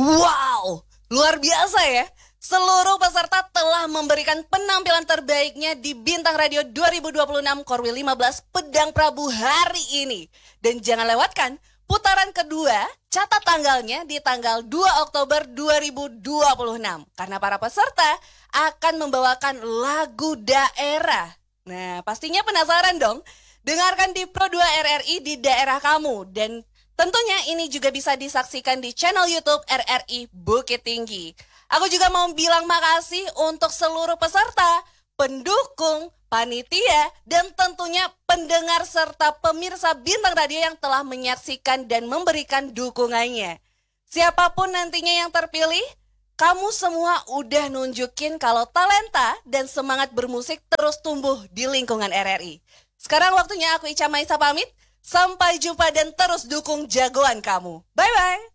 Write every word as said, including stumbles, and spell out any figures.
Wow, luar biasa ya. Seluruh peserta telah memberikan penampilan terbaiknya di Bintang Radio dua ribu dua puluh enam Korwil lima belas Pedang Prabu hari ini. Dan jangan lewatkan putaran kedua, catat tanggalnya di tanggal dua Oktober dua ribu dua puluh enam. Karena para peserta akan membawakan lagu daerah. Nah, pastinya penasaran dong? Dengarkan di Pro dua R R I di daerah kamu. Dan tentunya ini juga bisa disaksikan di channel YouTube R R I Bukit Tinggi. Aku juga mau bilang makasih untuk seluruh peserta, pendukung, panitia, dan tentunya pendengar serta pemirsa Bintang Radio yang telah menyaksikan dan memberikan dukungannya. Siapapun nantinya yang terpilih, kamu semua udah nunjukin kalau talenta dan semangat bermusik terus tumbuh di lingkungan R R I. Sekarang waktunya aku Ica Maisa pamit. Sampai jumpa dan terus dukung jagoan kamu. Bye-bye.